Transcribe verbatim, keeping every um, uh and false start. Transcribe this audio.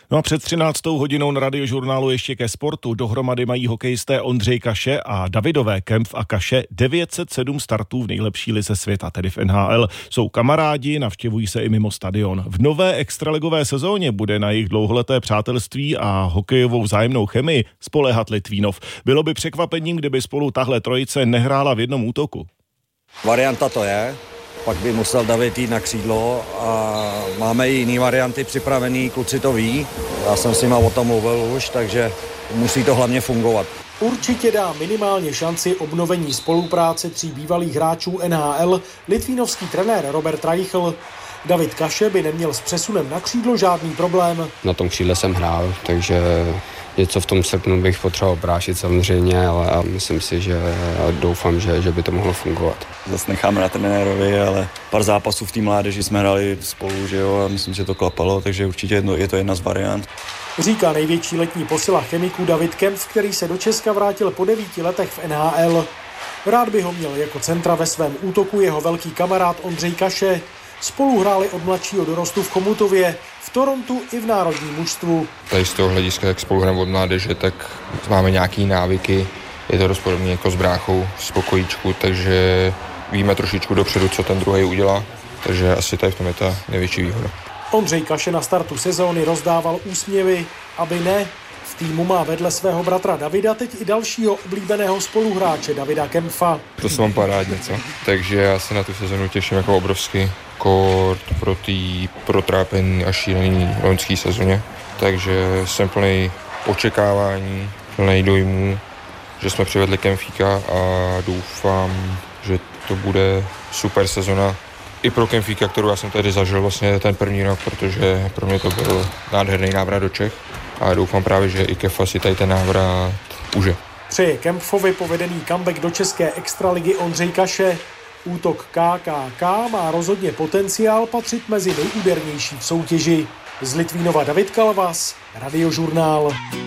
No a před třináctou hodinou na Radiožurnálu ještě ke sportu. Dohromady mají hokejisté Ondřej Kaše a Davidové. Kempf a Kaše devět set sedm startů v nejlepší lize světa, tedy v N H L. Jsou kamarádi, navštěvují se i mimo stadion. V nové extraligové sezóně bude na jejich dlouholeté přátelství a hokejovou vzájemnou chemii spoléhat Litvínov. Bylo by překvapením, kdyby spolu tahle trojice nehrála v jednom útoku. Varianta to je. Pak by musel David jít na křídlo a máme i jiný varianty připravený, kluci to ví. Já jsem s nima o tom mluvil už, takže musí to hlavně fungovat. Určitě dá minimálně šanci obnovení spolupráce tří bývalých hráčů N H L litvínovský trenér Robert Reichl. David Kaše by neměl s přesunem na křídlo žádný problém. Na tom křídle jsem hrál, takže něco v tom srpnu bych potřeboval brášit samozřejmě, ale myslím si, že doufám, že, že by to mohlo fungovat. Zase necháme na trenérovi, ale pár zápasů v té mládeži jsme hráli spolu, že jo, a myslím, že to klapalo, takže určitě je to jedna z variant. Říká největší letní posila chemiků David Kempf, který se do Česka vrátil po devíti letech v N H L. Rád by ho měl jako centra ve svém útoku jeho velký kamarád Ondřej Kaše. Spolu hráli od mladšího dorostu v Chomutově, v Torontu i v národním mužstvu. Tady z toho hlediska, jak spolu hrajeme od mládeže, tak máme nějaký návyky. Je to dost podobné jako s bráchou z pokojíčku, takže víme trošičku dopředu, co ten druhý udělá. Takže asi tady v tom je ta největší výhoda. Ondřej Kaše na startu sezóny rozdával úsměvy, aby ne. V týmu má vedle svého bratra Davida teď i dalšího oblíbeného spoluhráče Davida Kempfa. To se mám parádně, co? Takže já se na tu sezonu těším jako obrovsky. Kort pro tý protrápený a šílený loňský sezóně. Takže jsem plný očekávání, plný dojmů, že jsme přivedli Kempfíka a doufám, že to bude super sezona i pro Kempfíka, kterou já jsem tady zažil vlastně ten první rok, protože pro mě to byl nádherný návrat do Čech a doufám právě, že i Kefa si tady ten návrat užije. Přeje Kempfovi povedený comeback do české extraligy Ondřej Kaše. Útok K K K má rozhodně potenciál patřit mezi nejúdernější v soutěži. Z Litvínova David Kalvas, Radiožurnál.